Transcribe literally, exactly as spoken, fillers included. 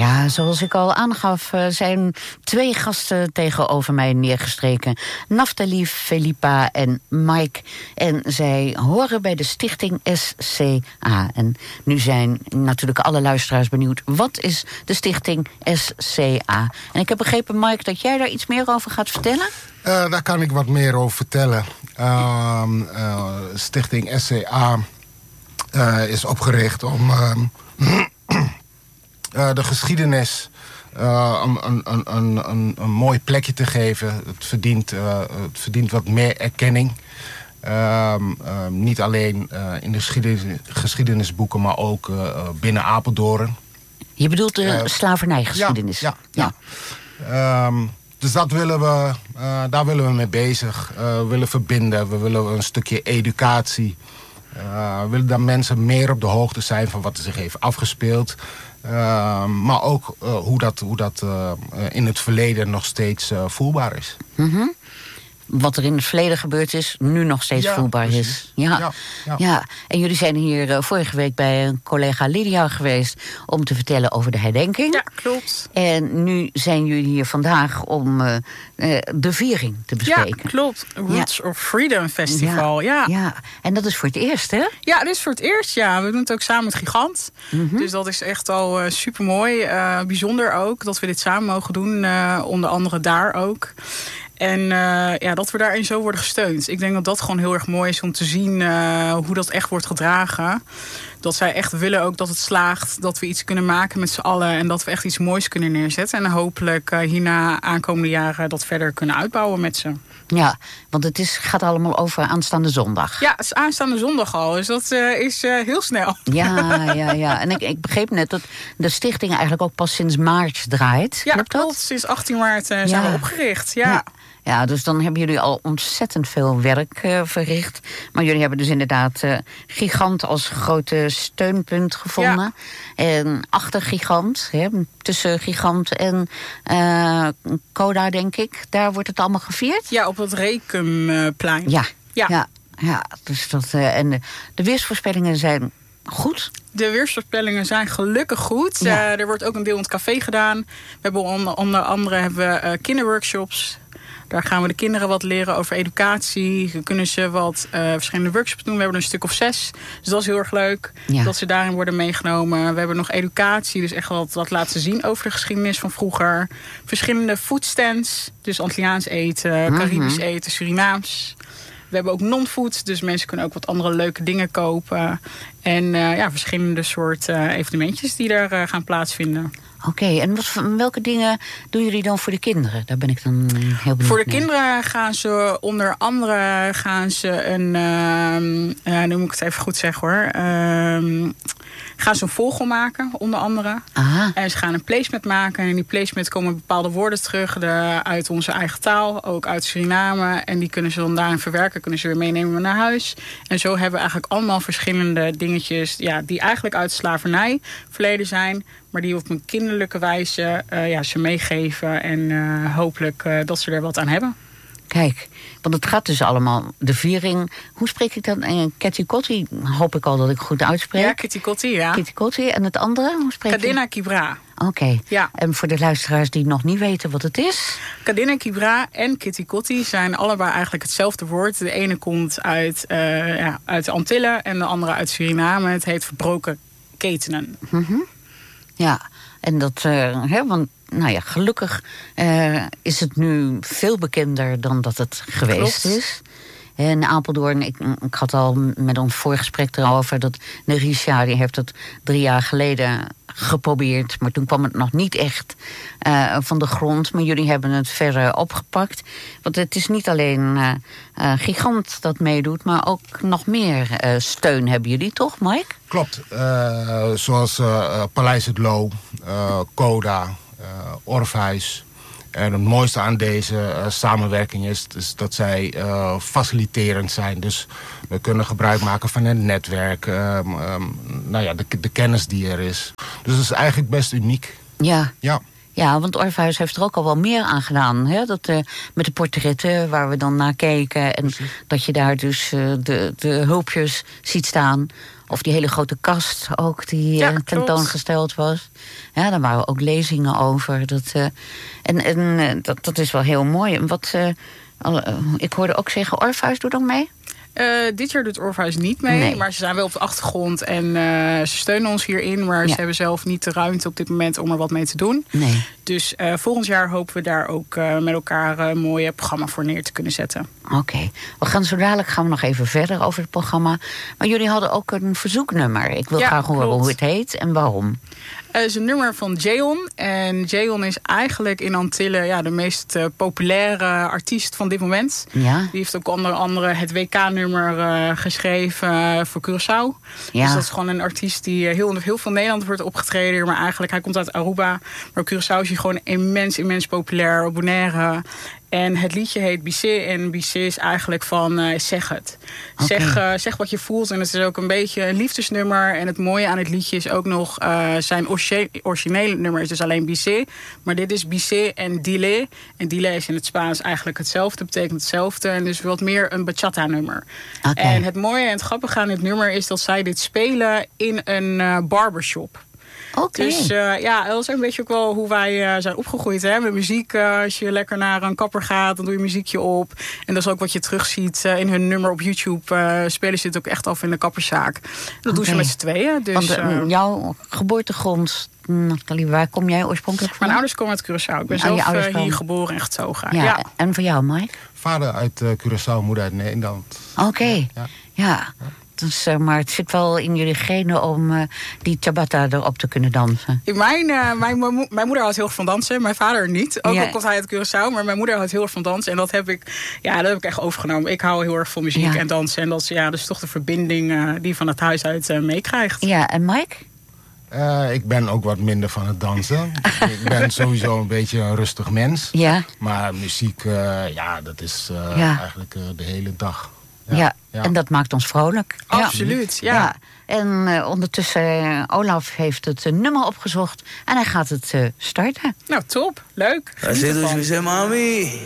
Ja, zoals ik al aangaf, zijn twee gasten tegenover mij neergestreken. Naftali, Felipa en Mike. En zij horen bij de stichting S C A. En nu zijn natuurlijk alle luisteraars benieuwd. Wat is de stichting S C A? En ik heb begrepen, Mike, dat jij daar iets meer over gaat vertellen? Uh, daar kan ik wat meer over vertellen. Uh, uh, stichting S C A uh, is opgericht om uh, uh, de geschiedenis uh, een, een, een, een, een mooi plekje te geven. Het verdient, uh, het verdient wat meer erkenning. Uh, uh, niet alleen uh, in de geschiedenis, geschiedenisboeken, maar ook uh, binnen Apeldoorn. Je bedoelt de uh, slavernijgeschiedenis? Ja, ja, ja. Um, dus dat willen we, uh, daar willen we mee bezig. Uh, we willen verbinden, we willen een stukje educatie. Uh, we willen dat mensen meer op de hoogte zijn van wat er zich heeft afgespeeld. Uh, maar ook uh, hoe dat, hoe dat uh, in het verleden nog steeds uh, voelbaar is. Mm-hmm. Wat er in het verleden gebeurd is, nu nog steeds ja, voelbaar precies. is. Ja. Ja, ja. ja, en jullie zijn hier uh, vorige week bij een collega Lydia geweest om te vertellen over de herdenking. Ja, klopt. En nu zijn jullie hier vandaag om uh, uh, de viering te bespreken. Ja, klopt. Roots ja. of Freedom Festival. Ja, ja. ja, en dat is voor het eerst, hè? Ja, dat is voor het eerst, ja. We doen het ook samen met Gigant. Mm-hmm. Dus dat is echt al uh, supermooi. Uh, bijzonder ook dat we dit samen mogen doen. Uh, onder andere daar ook. En uh, ja, dat we daarin zo worden gesteund. Ik denk dat dat gewoon heel erg mooi is om te zien uh, hoe dat echt wordt gedragen. Dat zij echt willen ook dat het slaagt. Dat we iets kunnen maken met z'n allen. En dat we echt iets moois kunnen neerzetten. En hopelijk uh, hierna aankomende jaren dat verder kunnen uitbouwen met ze. Ja, want het is, gaat allemaal over aanstaande zondag. Ja, het is aanstaande zondag al. Dus dat uh, is uh, heel snel. Ja, ja, ja. En ik, ik begreep net dat de stichting eigenlijk ook pas sinds maart draait. Ja, klopt dat? Klopt. Sinds achttien maart uh, zijn ja. we opgericht. Ja. ja. Ja, dus dan hebben jullie al ontzettend veel werk uh, verricht. Maar jullie hebben dus inderdaad uh, Gigant als grote steunpunt gevonden. Ja. En achter Gigant, hè, tussen Gigant en uh, Coda, denk ik, daar wordt het allemaal gevierd? Ja, op het Recumplein. Ja, ja. ja, ja dus dat, uh, en de, de weersvoorspellingen zijn goed. De weersvoorspellingen zijn gelukkig goed. Ja. Uh, er wordt ook een deel in het café gedaan. We hebben onder, onder andere hebben we, uh, kinderworkshops. Daar gaan we de kinderen wat leren over educatie. We kunnen ze wat uh, verschillende workshops doen. We hebben er een stuk of zes. Dus dat is heel erg leuk. Ja. Dat ze daarin worden meegenomen. We hebben nog educatie. Dus echt wat, wat laten zien over de geschiedenis van vroeger. Verschillende foodstands. Dus Antilliaans eten, mm-hmm. Caribisch eten, Surinaams. We hebben ook non-food. Dus mensen kunnen ook wat andere leuke dingen kopen. En uh, ja, verschillende soort uh, evenementjes die er uh, gaan plaatsvinden. Oké, okay, en wat, welke dingen doen jullie dan voor de kinderen? Daar ben ik dan heel benieuwd Voor de naar. kinderen gaan ze onder andere gaan ze een... Uh, uh, nu moet ik het even goed zeggen hoor. Uh, gaan ze een vogel maken, onder andere. Aha. En ze gaan een placement maken. En in die placement komen bepaalde woorden terug de, uit onze eigen taal. Ook uit Suriname. En die kunnen ze dan daarin verwerken. Kunnen ze weer meenemen naar huis. En zo hebben we eigenlijk allemaal verschillende dingetjes... Ja, die eigenlijk uit slavernij verleden zijn... maar die op een kinderlijke wijze uh, ja, ze meegeven. En uh, hopelijk uh, dat ze er wat aan hebben. Kijk, want het gaat dus allemaal, de viering... Hoe spreek ik dat? Uh, Ketikotti, hoop ik al dat ik goed uitspreek. Ja, Ketikotti, ja. Ketikotti. En het andere, hoe spreek je? Kadena Kibra. Oké. Okay. Ja. En voor de luisteraars die nog niet weten wat het is? Kadena Kibra en Ketikotti zijn allebei eigenlijk hetzelfde woord. De ene komt uit, uh, ja, uit de Antillen en de andere uit Suriname. Het heet verbroken ketenen. Mm-hmm. Ja, en dat, uh, hè, want nou ja, gelukkig uh, is het nu veel bekender dan dat het geweest Klopt. is. En Apeldoorn, ik, ik had al met ons voorgesprek erover... dat Nerisha, die heeft het drie jaar geleden geprobeerd... maar toen kwam het nog niet echt uh, van de grond. Maar jullie hebben het verder opgepakt. Want het is niet alleen uh, uh, Gigant dat meedoet... maar ook nog meer uh, steun hebben jullie, toch, Mike? Klopt. Uh, zoals uh, Paleis het Loo, uh, Coda, uh, Orpheus... En het mooiste aan deze uh, samenwerking is, is dat zij uh, faciliterend zijn. Dus we kunnen gebruik maken van het netwerk, um, um, nou ja, de, de kennis die er is. Dus dat is eigenlijk best uniek. Ja. Ja. Ja, want Orpheus heeft er ook al wel meer aan gedaan. Hè? Dat, uh, met de portretten waar we dan naar keken. En Precies. dat je daar dus uh, de, de hulpjes ziet staan Of die hele grote kast ook, die Ja, uh, tentoongesteld was. Ja, daar waren ook lezingen over. Dat, uh, en en uh, dat, dat is wel heel mooi. En wat, uh, al, uh, ik hoorde ook zeggen, Orpheus doet ook mee? Uh, dit jaar doet Orpheus niet mee, Nee. maar ze zijn wel op de achtergrond en uh, ze steunen ons hierin. Maar Ja. ze hebben zelf niet de ruimte op dit moment om er wat mee te doen. Nee. Dus uh, volgend jaar hopen we daar ook uh, met elkaar een mooie programma voor neer te kunnen zetten. Oké. Okay. We gaan zo dadelijk gaan we nog even verder over het programma. Maar jullie hadden ook een verzoeknummer. Ik wil Ja, graag horen klopt. hoe het heet en waarom. Het is een nummer van Jayon. En Jayon is eigenlijk in Antillen ja, de meest uh, populaire artiest van dit moment. Ja. Die heeft ook onder andere het W K-nummer uh, geschreven uh, voor Curaçao. Ja. Dus dat is gewoon een artiest die uh, heel, heel veel in Nederland wordt opgetreden. Maar eigenlijk, hij komt uit Aruba. Maar op Curaçao is hij gewoon immens, immens populair. Op Bonaire. En het liedje heet Bissé. En Bissé is eigenlijk van uh, zeg het. Okay. Zeg, uh, zeg wat je voelt. En het is ook een beetje een liefdesnummer. En het mooie aan het liedje is ook nog uh, zijn originele nummer is dus alleen Bissé. Maar dit is Bissé en Dile. En Dile is in het Spaans eigenlijk hetzelfde. Betekent hetzelfde. En dus wat meer een bachata nummer. Okay. En het mooie en het grappige aan dit nummer is dat zij dit spelen in een uh, barbershop. Oké. Okay. Dus uh, ja, dat is een beetje ook wel hoe wij uh, zijn opgegroeid. Hè? Met muziek, uh, als je lekker naar een kapper gaat, dan doe je muziekje op. En dat is ook wat je terugziet uh, in hun nummer op YouTube. Uh, spelen ze dit ook echt af in de kapperszaak. Dat okay. doen ze met z'n tweeën. Dus, Want uh, jouw geboortegrond, Nathalie, waar kom jij oorspronkelijk van? Mijn ouders komen uit Curaçao. Ik ben oh, zelf uh, hier komen... geboren en getogen. Ja, ja. En voor jou, Mike? Vader uit uh, Curaçao, moeder uit Nederland. Oké, okay. ja. ja. Dus, uh, maar het zit wel in jullie genen om uh, die tabata erop te kunnen dansen. Mijn, uh, mijn, mijn, mijn moeder houdt heel erg van dansen. Mijn vader niet. Ook ja. al komt hij uit Curaçao. Maar mijn moeder houdt heel erg van dansen. En dat heb ik, ja, dat heb ik echt overgenomen. Ik hou heel erg van muziek ja. en dansen. En dat is, ja, dat is toch de verbinding uh, die je van het huis uit uh, meekrijgt. Ja, en Mike? Uh, ik ben ook wat minder van het dansen. Ik ben sowieso een beetje een rustig mens. Ja. Maar muziek, uh, ja, dat is uh, ja. eigenlijk uh, de hele dag. Ja, ja, ja, en dat maakt ons vrolijk. Absoluut, ja. ja. ja. En uh, ondertussen, uh, Olaf heeft het uh, nummer opgezocht en hij gaat het uh, starten. Nou, top. Leuk. Así tú dices, mami.